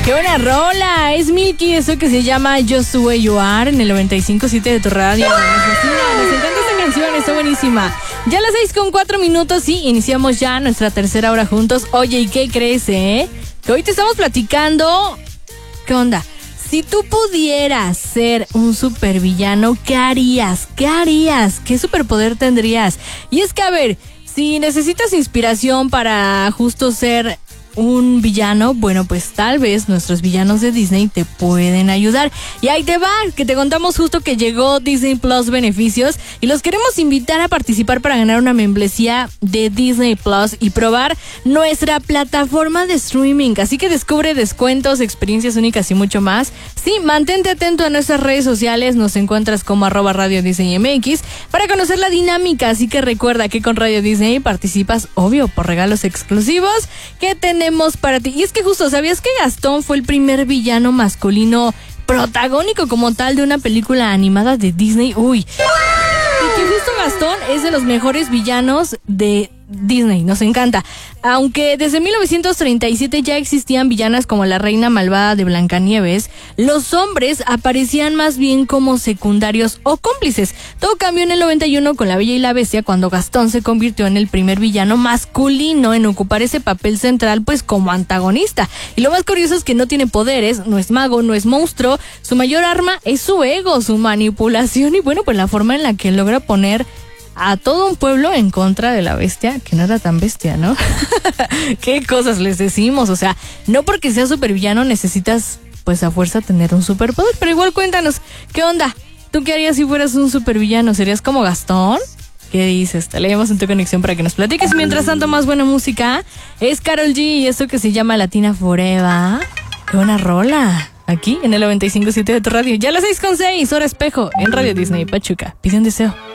¡Qué buena rola! Es Milky, eso que se llama Just the Way You Are en el 95.7 de tu radio. Nos encanta esta canción, está buenísima. Ya las 6:04 y iniciamos ya nuestra tercera hora juntos. Oye, ¿y qué crees, Que hoy te estamos platicando. ¿Qué onda? Si tú pudieras ser un supervillano, ¿qué harías? ¿Qué harías? ¿Qué superpoder tendrías? Y es que, a ver, si necesitas inspiración para justo ser un villano, bueno, pues tal vez nuestros villanos de Disney te pueden ayudar. Y ahí te va, que te contamos justo que llegó Disney Plus Beneficios y los queremos invitar a participar para ganar una membresía de Disney Plus y probar nuestra plataforma de streaming. Así que descubre descuentos, experiencias únicas y mucho más. Sí, mantente atento a nuestras redes sociales, nos encuentras como @Radio Disney MX para conocer la dinámica. Así que recuerda que con Radio Disney participas, obvio, por regalos exclusivos que tenemos para ti. Y es que justo, ¿sabías que Gastón fue el primer villano masculino protagónico como tal de una película animada de Disney? Uy. Y que justo Gastón es de los mejores villanos de Disney, nos encanta. Aunque desde 1937 ya existían villanas como la reina malvada de Blancanieves, los hombres aparecían más bien como secundarios o cómplices. Todo cambió en el 91 con La Bella y la Bestia, cuando Gastón se convirtió en el primer villano masculino en ocupar ese papel central, pues como antagonista. Y lo más curioso es que no tiene poderes, no es mago, no es monstruo. Su mayor arma es su ego, su manipulación y bueno, pues la forma en la que logra poner a todo un pueblo en contra de la bestia, que no era tan bestia, ¿no? ¿Qué cosas les decimos? O sea, no porque seas supervillano necesitas, pues a fuerza, tener un superpoder, pero igual cuéntanos, ¿qué onda? ¿Tú qué harías si fueras un supervillano? ¿Serías como Gastón? ¿Qué dices? Te leemos en tu conexión para que nos platiques. Mientras tanto, más buena música. Es Karol G y esto que se llama Latina Forever. ¡Qué buena rola! Aquí en el 95.7 de tu radio. Ya las 6:06, hora espejo, en Radio Disney Pachuca. Pide un deseo.